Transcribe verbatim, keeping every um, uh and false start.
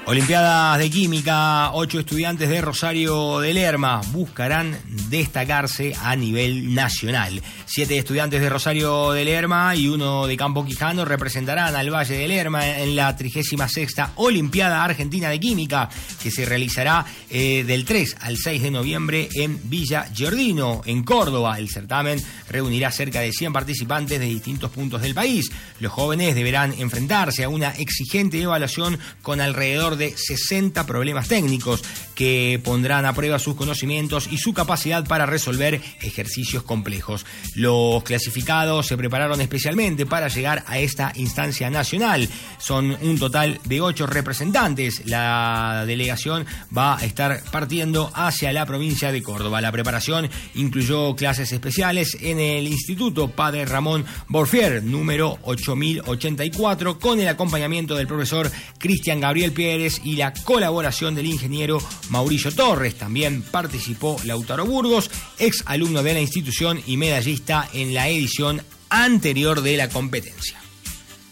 Olimpiadas de Química, ocho estudiantes de Rosario de Lerma buscarán destacarse a nivel nacional. Siete estudiantes de Rosario de Lerma y uno de Campo Quijano representarán al Valle de Lerma en la trigésima sexta Olimpiada Argentina de Química, que se realizará eh, del tres al seis de noviembre en Villa Giardino, en Córdoba. El certamen reunirá cerca de cien participantes de distintos puntos del país. Los jóvenes deberán enfrentarse a una exigente evaluación con alrededor de sesenta problemas técnicos que pondrán a prueba sus conocimientos y su capacidad para resolver ejercicios complejos. Los clasificados se prepararon especialmente para llegar a esta instancia nacional. Son un total de ocho representantes. La delegación va a estar partiendo hacia la provincia de Córdoba. La preparación incluyó clases especiales en el Instituto Padre Ramón Borfier, número ocho mil ochenta y cuatro, con el acompañamiento del profesor Cristian Gabriel Pérez y la colaboración del ingeniero Mauricio Torres. También participó Lautaro Burgos, ex alumno de la institución y medallista en la edición anterior de la competencia.